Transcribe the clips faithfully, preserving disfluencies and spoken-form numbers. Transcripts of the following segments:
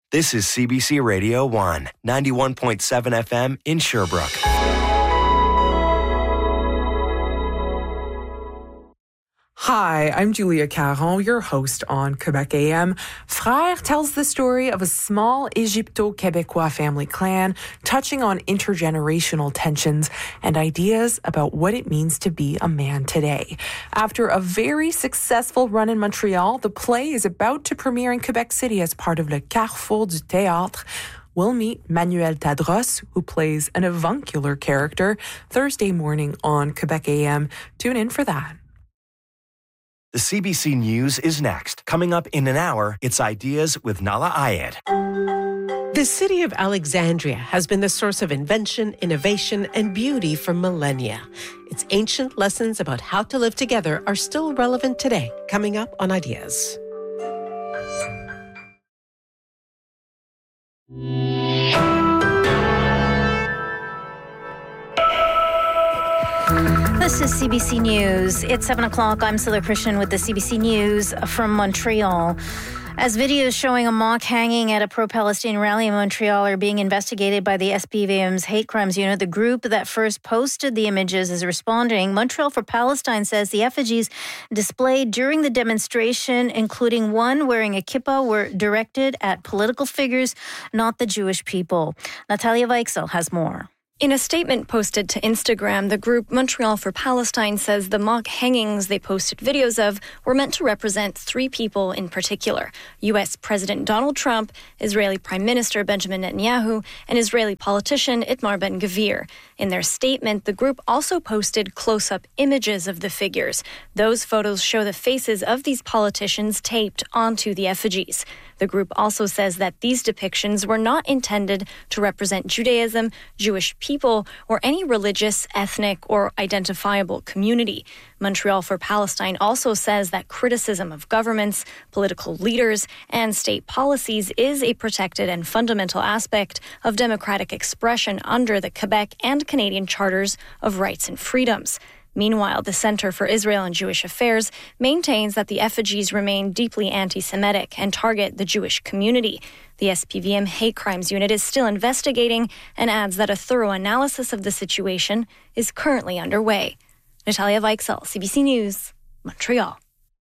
This is C B C Radio one, ninety-one point seven F M in Sherbrooke. Hi, I'm Julia Caron, your host on Quebec A M. Frère tells the story of a small Égypto-Québécois family clan, touching on intergenerational tensions and ideas about what it means to be a man today. After a very successful run in Montreal, the play is about to premiere in Quebec City as part of Le Carrefour du Théâtre. We'll meet Manuel Tadros, who plays an avuncular character, Thursday morning on Quebec A M. Tune in for that. The C B C News is next. Coming up in an hour, it's Ideas with Nala Ayed. The city of Alexandria has been the source of invention, innovation, and beauty for millennia. Its ancient lessons about how to live together are still relevant today. Coming up on Ideas. This is C B C News. It's seven o'clock. I'm Sila Christian with the C B C News from Montreal. As videos showing a mock hanging at a pro-Palestine rally in Montreal are being investigated by the S P V M's Hate Crimes Unit, the group that first posted the images is responding. Montreal for Palestine says the effigies displayed during the demonstration, including one wearing a kippah, were directed at political figures, not the Jewish people. Natalia Weichsel has more. In a statement posted to Instagram, the group Montreal for Palestine says the mock hangings they posted videos of were meant to represent three people in particular: U S President Donald Trump, Israeli Prime Minister Benjamin Netanyahu, and Israeli politician Itamar Ben-Gvir. In their statement, the group also posted close-up images of the figures. Those photos show the faces of these politicians taped onto the effigies. The group also says that these depictions were not intended to represent Judaism, Jewish people, or any religious, ethnic, or identifiable community. Montreal for Palestine also says that criticism of governments, political leaders, and state policies is a protected and fundamental aspect of democratic expression under the Quebec and Canadian Charters of Rights and Freedoms. Meanwhile, the Center for Israel and Jewish Affairs maintains that the effigies remain deeply anti-Semitic and target the Jewish community. The S P V M Hate Crimes Unit is still investigating and adds that a thorough analysis of the situation is currently underway. Natalia Weichsel, C B C News, Montreal.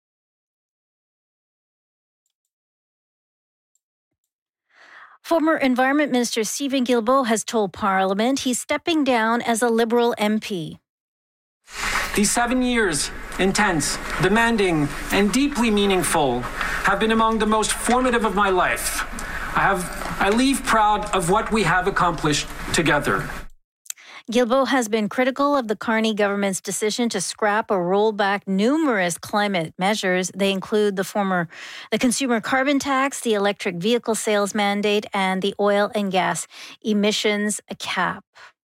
Former Environment Minister Stephen Guilbeault has told Parliament he's stepping down as a Liberal M P. These seven years, intense, demanding, and deeply meaningful, have been among the most formative of my life. I have, I leave proud of what we have accomplished together. Guilbeault has been critical of the Carney government's decision to scrap or roll back numerous climate measures. They include the former, the consumer carbon tax, the electric vehicle sales mandate, and the oil and gas emissions cap.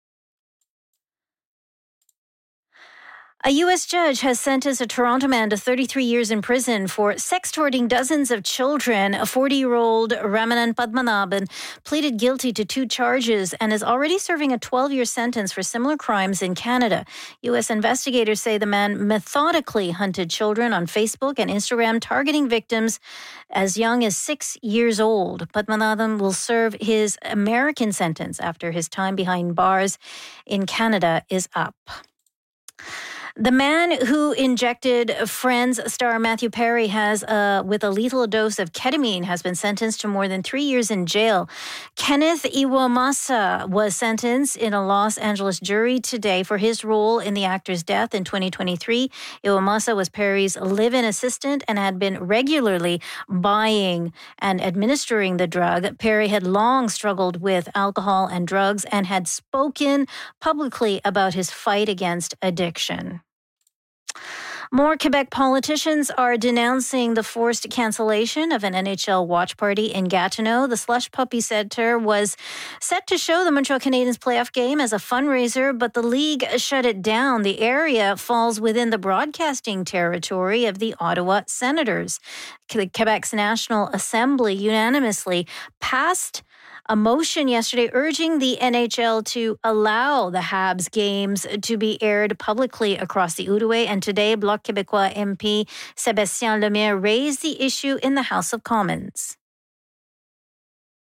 A U S judge has sentenced a Toronto man to thirty-three years in prison for sextorting dozens of children. A forty-year-old Ramanan Padmanabhan pleaded guilty to two charges and is already serving a twelve-year sentence for similar crimes in Canada. U S investigators say the man methodically hunted children on Facebook and Instagram, targeting victims as young as six years old. Padmanabhan will serve his American sentence after his time behind bars in Canada is up. The man who injected Friends star Matthew Perry has, uh, with a lethal dose of ketamine, has been sentenced to more than three years in jail. Kenneth Iwamasa was sentenced in a Los Angeles jury today for his role in the actor's death in twenty twenty-three. Iwamasa was Perry's live-in assistant and had been regularly buying and administering the drug. Perry had long struggled with alcohol and drugs and had spoken publicly about his fight against addiction. More Quebec politicians are denouncing the forced cancellation of an N H L watch party in Gatineau. The Slush Puppy Center was set to show the Montreal Canadiens playoff game as a fundraiser, but the league shut it down. The area falls within the broadcasting territory of the Ottawa Senators. Quebec's National Assembly unanimously passed a motion yesterday urging the N H L to allow the Habs games to be aired publicly across the Outaouais. And today, Bloc Québécois M P Sébastien Lemire raised the issue in the House of Commons.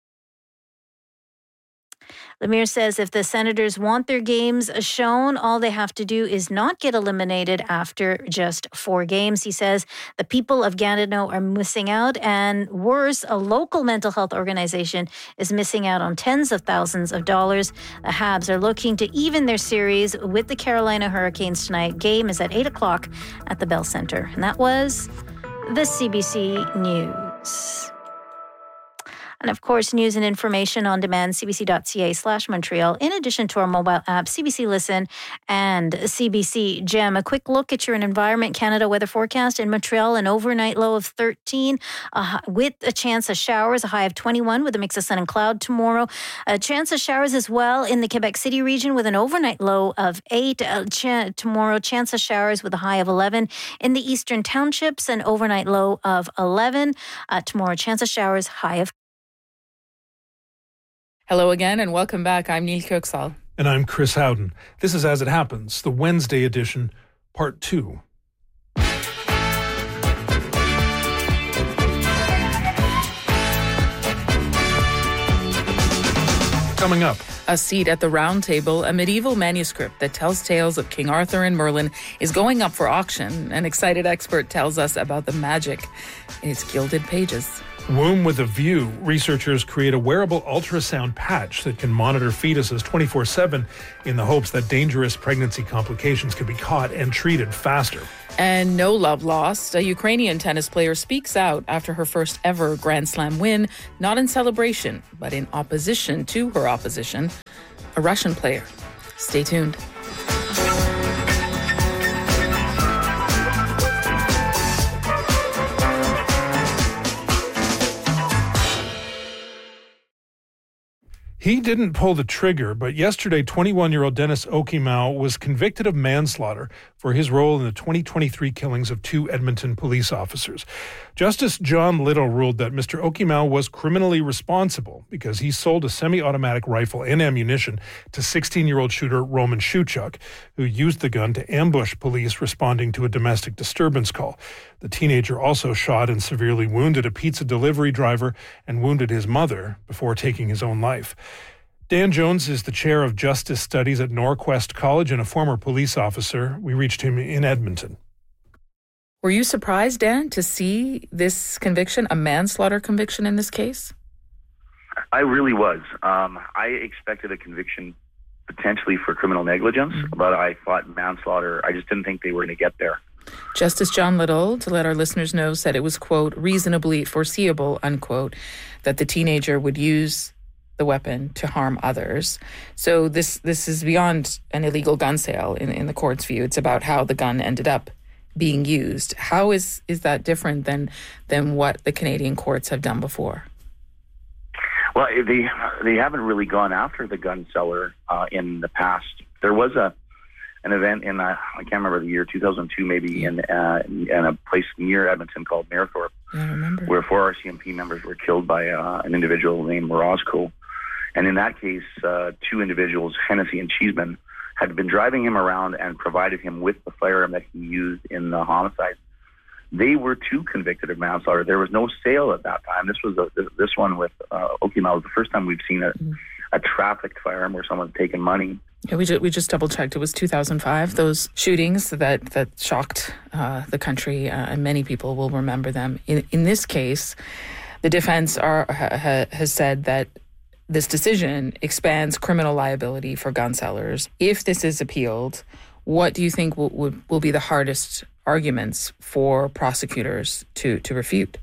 Lemire says if the Senators want their games shown, all they have to do is not get eliminated after just four games. He says the people of Gatineau are missing out, and worse, a local mental health organization is missing out on tens of thousands of dollars. The Habs are looking to even their series with the Carolina Hurricanes tonight. Game is at eight o'clock at the Bell Center. And that was the C B C News. And of course, news and information on demand, cbc.ca slash Montreal, in addition to our mobile app, C B C Listen and C B C Gem. A quick look at your Environment Canada weather forecast. In Montreal, an overnight low of thirteen uh, with a chance of showers, a high of twenty-one with a mix of sun and cloud tomorrow. A chance of showers as well in the Quebec City region with an overnight low of eight. Uh, ch- tomorrow, chance of showers with a high of eleven. In the Eastern Townships, an overnight low of eleven. Uh, tomorrow, chance of showers, high of Hello again and welcome back. I'm Neil Kirksall. And I'm Chris Howden. This is As It Happens, the Wednesday edition, part two. Coming up. A seat at the round table, a medieval manuscript that tells tales of King Arthur and Merlin is going up for auction. An excited expert tells us about the magic in its gilded pages. Womb with a View. Researchers create a wearable ultrasound patch that can monitor fetuses twenty-four seven in the hopes that dangerous pregnancy complications can be caught and treated faster. And no love lost. A Ukrainian tennis player speaks out after her first ever Grand Slam win, not in celebration, but in opposition to her opposition, a Russian player. Stay tuned. He didn't pull the trigger, but yesterday, twenty-one-year-old Dennis Okimau was convicted of manslaughter for his role in the twenty twenty-three killings of two Edmonton police officers. Justice John Little ruled that Mister Okimau was criminally responsible because he sold a semi-automatic rifle and ammunition to sixteen-year-old shooter Roman Shuchuk, who used the gun to ambush police responding to a domestic disturbance call. The teenager also shot and severely wounded a pizza delivery driver and wounded his mother before taking his own life. Dan Jones is the chair of Justice Studies at Norquest College and a former police officer. We reached him in Edmonton. Were you surprised, Dan, to see this conviction, a manslaughter conviction in this case? I really was. Um, I expected a conviction potentially for criminal negligence, mm-hmm. but I thought manslaughter, I just didn't think they were going to get there. Justice John Little, to let our listeners know, said it was, quote, reasonably foreseeable, unquote, that the teenager would use the weapon to harm others. So this this is beyond an illegal gun sale in, in the court's view. It's about how the gun ended up being used. How is, is that different than than what the Canadian courts have done before? Well, they they haven't really gone after the gun seller uh, in the past. There was a an event in, uh, I can't remember the year, two thousand two maybe, in, uh, in a place near Edmonton called Mayerthorpe, yeah, I remember. where four R C M P members were killed by uh, an individual named Morozko. And in that case, uh, two individuals, Hennessy and Cheeseman, had been driving him around and provided him with the firearm that he used in the homicide. They were too convicted of manslaughter. There was no sale at that time. This was a, this one with uh, Okimau was the first time we've seen a, mm. a trafficked firearm where someone's taken money. Yeah, we just, we just double checked. It was two thousand five. Those shootings that that shocked uh, the country, uh, and many people will remember them. In in this case, the defense are ha, has said that this decision expands criminal liability for gun sellers. If this is appealed, what do you think will will, will be the hardest arguments for prosecutors to, to refute?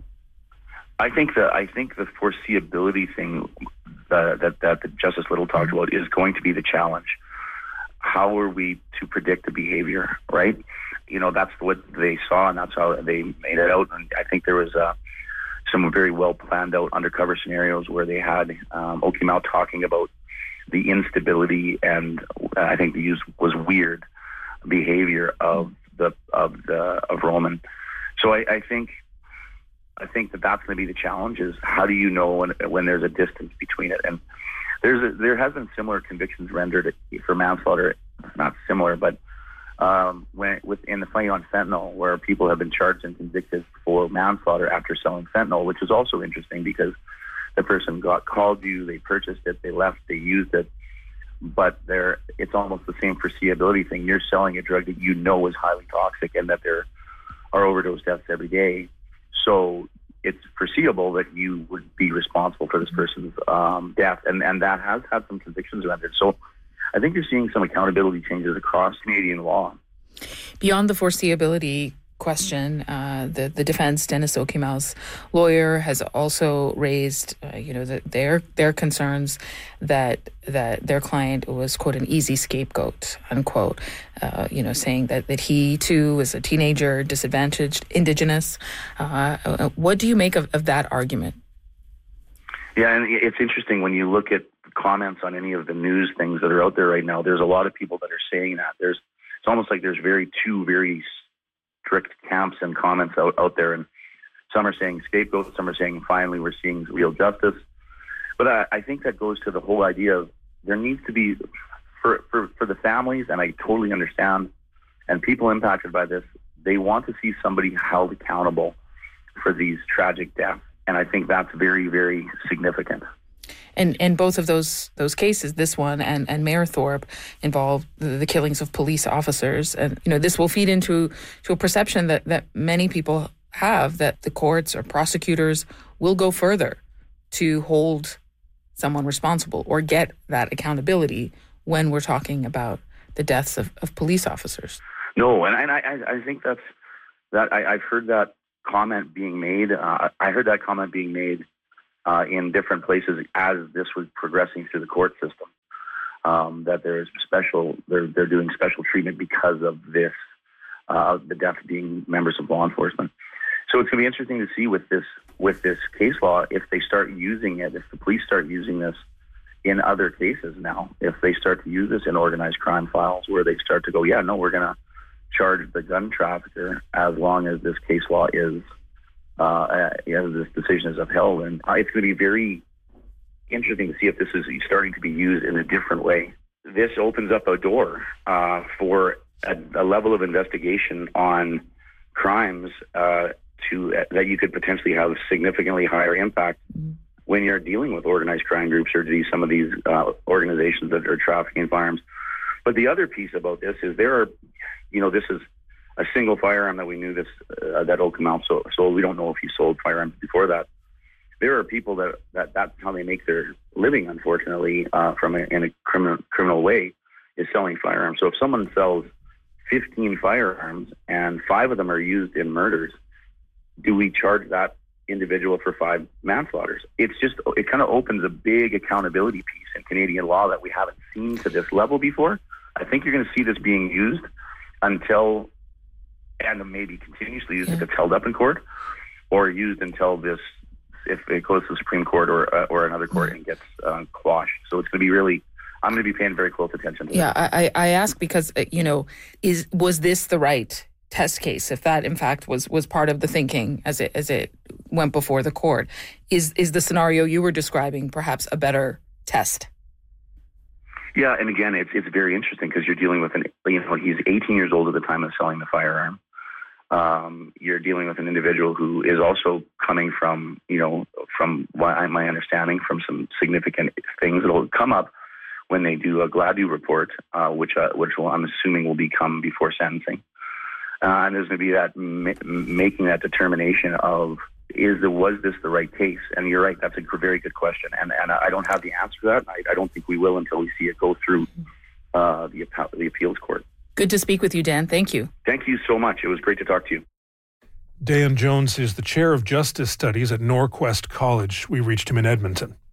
I think the I think the foreseeability thing uh, that that the Justice Little talked about is going to be the challenge. How are we to predict the behavior, right? You know, that's what they saw, and that's how they made it out. And I think there was uh, some very well planned out undercover scenarios where they had um, Okimau talking about the instability and uh, I think the use was weird behavior of the of the of Roman. So I, I think. I think that that's going to be the challenge is how do you know when when there's a distance between it? And there's a, there has been similar convictions rendered for manslaughter, not similar, but um, when within the fight on fentanyl, where people have been charged and convicted for manslaughter after selling fentanyl, which is also interesting because the person got called you, they purchased it, they left, they used it, but there it's almost the same foreseeability thing. You're selling a drug that you know is highly toxic and that there are overdose deaths every day. So it's foreseeable that you would be responsible for this person's um, death, and, and that has had some convictions around it. So I think you're seeing some accountability changes across Canadian law. Beyond the foreseeability question, uh, the the defense, Dennis Okimau's lawyer, has also raised, uh, you know, the, their their concerns that that their client was, quote, an easy scapegoat, unquote. Uh, you know, saying that that he too was a teenager, disadvantaged, Indigenous. Uh, what do you make of, of that argument? Yeah, and it's interesting when you look at comments on any of the news things that are out there right now. There's a lot of people that are saying that. There's it's almost like there's very two very strict camps and comments out, out there, and some are saying scapegoat, some are saying finally we're seeing real justice. But I, I think that goes to the whole idea of there needs to be, for, for, for the families, and I totally understand, and people impacted by this, they want to see somebody held accountable for these tragic deaths. And I think that's very, very significant. And and both of those those cases, this one and, and Mayerthorpe, involve the, the killings of police officers. And, you know, this will feed into to a perception that, that many people have that the courts or prosecutors will go further to hold someone responsible or get that accountability when we're talking about the deaths of, of police officers. No, and, and I, I think that's, that I, I've heard that comment being made. Uh, I heard that comment being made Uh, in different places as this was progressing through the court system, um, that there is special, they're, they're doing special treatment because of this, uh, the death being members of law enforcement. So it's going to be interesting to see with this, with this case law, if they start using it, if the police start using this in other cases now, if they start to use this in organized crime files where they start to go, yeah, no, we're going to charge the gun trafficker as long as this case law is Uh, as this decision is upheld. And it's going to be very interesting to see if this is starting to be used in a different way. This opens up a door uh, for a, a level of investigation on crimes uh, to uh, that you could potentially have significantly higher impact when you're dealing with organized crime groups or these, some of these uh, organizations that are trafficking firearms. But the other piece about this is there are, you know, this is a single firearm that we knew this uh, that Okimau sold. So we don't know if he sold firearms before that. There are people that, that that's how they make their living, unfortunately, uh, from a, in a criminal criminal way, is selling firearms. So if someone sells fifteen firearms and five of them are used in murders, do we charge that individual for five manslaughters? It's just, it kind of opens a big accountability piece in Canadian law that we haven't seen to this level before. I think you're going to see this being used until, and maybe continuously used if it's held up in court, or used until this, if it goes to the Supreme Court or uh, or another court and gets uh, quashed. So it's going to be really, I'm going to be paying very close attention to yeah, that. I, I ask because, uh, you know, is was this the right test case? If that, in fact, was was part of the thinking as it as it went before the court, is is the scenario you were describing perhaps a better test? Yeah, and again, it's it's very interesting because you're dealing with an, you know, he's eighteen years old at the time of selling the firearm. Um, you're dealing with an individual who is also coming from, you know, from what I, my understanding, from some significant things that will come up when they do a Gladue report, uh, which uh, which will, I'm assuming will become before sentencing. Uh, and there's going to be that ma- making that determination of is the was this the right case? And you're right, that's a very good question, and and I don't have the answer to that. I, I don't think we will until we see it go through uh, the the appeals court. Good to speak with you, Dan. Thank you. Thank you so much. It was great to talk to you. Dan Jones is the chair of justice studies at Norquest College. We reached him in Edmonton.